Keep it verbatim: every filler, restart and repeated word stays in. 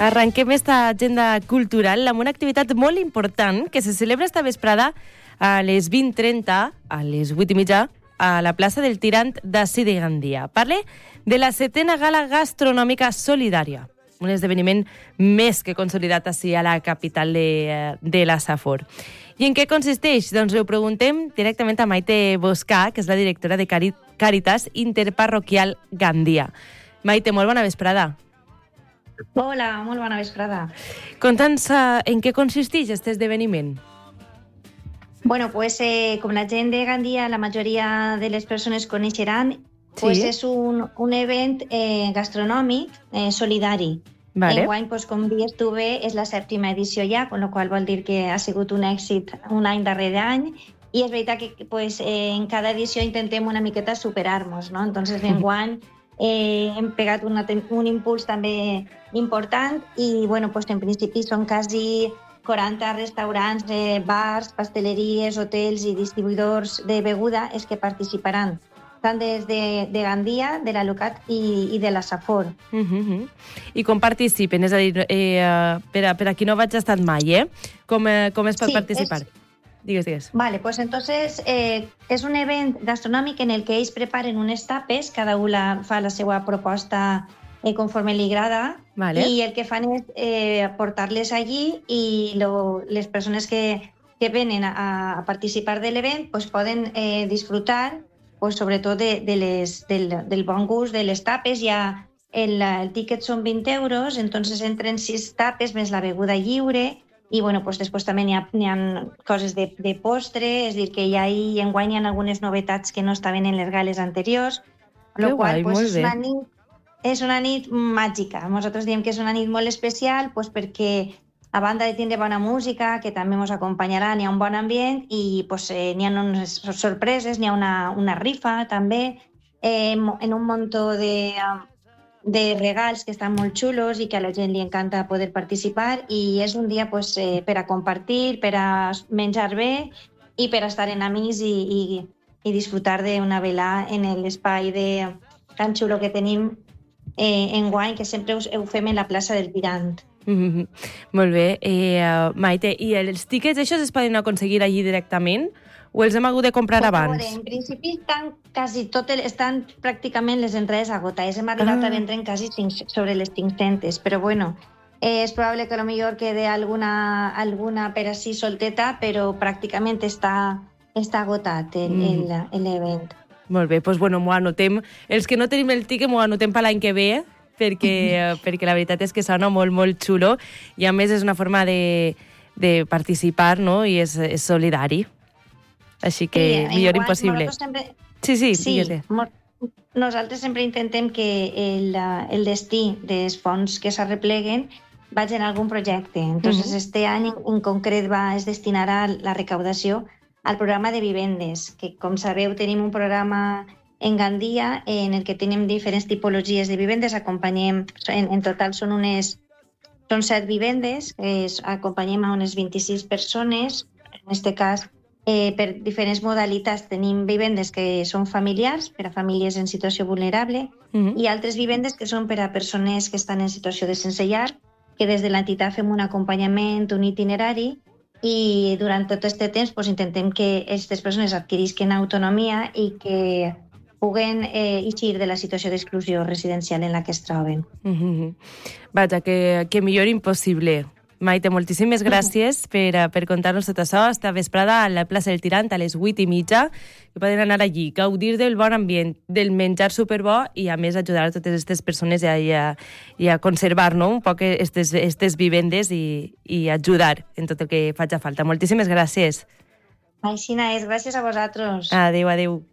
Arrenquem esta agenda cultural amb una activitat molt important que se celebra esta vesprada a les vint trenta, a les vuit i mitja, a la plaça del Tirant d'ací de Gandia. Parle de la setena gala gastronòmica solidària, un esdeveniment més que consolidat ací a la capital de, de la Safor. I en què consisteix? Doncs ho preguntem directament a Maite Boscà, que és la directora de Cari- Càritas Interparroquial Gandia. Maite, molt bona vesprada. Hola, molt bona vesprada. Conta'ns uh, en què consisteix aquest esdeveniment. Bueno, pues eh, com la gent de Gandia, la majoria de les persones coneixeran, pues Sí. és un, un event eh, gastronòmic eh, solidari. Vale. Enguany, pues, com dius tu bé, és la sèptima edició ja, con lo qual vol dir que ha sigut un èxit un any darrere any, i és veritat que pues, eh, en cada edició intentem una miqueta superar-nos, no? Entonces, enguany eh, hem pegat una, un impuls també important i, bueno, pues, en principi són quasi quaranta restaurants, eh, bars, pasteleries, hotels i distribuïdors de beguda els que participaran, tant des de, de Gandia, de la Locat i, i de la Safor. Uh -huh. I com participen? És a dir, eh, per, a, per a qui no vaig estar mai, eh? Com, eh, com es pot Sí, participar? és- Digues, digues. Vale, pues entonces eh, és un event gastronòmic en el que ells preparen unes tapes, cada un la, fa la seva proposta eh, conforme li agrada, Vale. i el que fan és eh, portar-les allí i lo, les persones que, que venen a, a participar de l'event pues, poden eh, disfrutar pues, sobretot de, de les, del, del bon gust de les tapes. Ja el, el tiquet són vint euros, entonces entren sis tapes més la beguda lliure. I bueno, pues després també n'hi ha, n'hi ha coses de, de postre, és a dir, que ja hi, enguany hi ha algunes novetats que no estaven en les gales anteriors, Que lo qual guai, pues, molt és, bé. una nit, és una nit màgica. Nosaltres diem que és una nit molt especial pues, perquè a banda de tindre bona música, que també ens acompanyarà, n'hi ha un bon ambient i pues, eh, n'hi ha unes sorpreses, n'hi ha una, una rifa també, eh, en un muntó de... de regals que estan molt xulos i que a la gent li encanta poder participar, i és un dia pues, eh, per a compartir, per a menjar bé i per a estar en amics i, i, i disfrutar d'una velada en l'espai de, tan xulo que tenim eh, enguany, que sempre us, ho fem en la plaça del Tirant. Mm -hmm. Molt bé. Eh, uh, Maite, i els tíquets això es poden aconseguir allí directament o els hem hagut de comprar Pues, abans? veure, en principi estan quasi tot el, estan pràcticament les entrades agotades. Hem arribat Ah. a vendre en quasi cinc, sobre les cinc-centes, però bueno, eh, és probable que a lo millor quede alguna, alguna per així solteta, però pràcticament està, està agotat el- Mm. el- el- l'event. Molt bé, doncs bueno, m'ho anotem. Els que no tenim el tiquet m'ho anotem per l'any que ve, perquè, perquè la veritat és que sona molt, molt xulo i a més és una forma de, de participar, no? I és, és solidari. Així que Sí, millor enguany impossible. nosaltres Sempre, Sí, sí, sí, digues. mo- nosaltres sempre intentem que el, el destí dels fons que s'arrepleguen vagi en algun projecte. Entonces, Mhm. este any en, en concret va, es destinarà la recaudació al programa de vivendes, que com sabeu tenim un programa en Gandia en el que tenim diferents tipologies de vivendes. Acompanyem, en, en total són unes són set vivendes, eh, acompanyem a unes vint-i-sis persones, en este cas eh, per diferents modalitats. Tenim vivendes que són familiars, per a famílies en situació vulnerable, Mhm. i altres vivendes que són per a persones que estan en situació de sense llar, que des de l'entitat fem un acompanyament, un itinerari, i durant tot aquest temps pues, intentem que aquestes persones adquirisquen autonomia i que puguen eh, eixir de la situació d'exclusió residencial en la que es troben. Mhm. Vaja, que, que millor impossible. Maite, moltíssimes gràcies per, eh, per contar-nos tot això. Esta vesprada a la plaça del Tirant a les vuit i mitja, que poden anar allí, gaudir del bon ambient, del menjar superbo i a més ajudar a totes aquestes persones i a, i a, i a conservar, no?, un poc aquestes vivendes i, i ajudar en tot el que faci falta. Moltíssimes gràcies. Així és, gràcies a vosaltres. Adéu, adéu.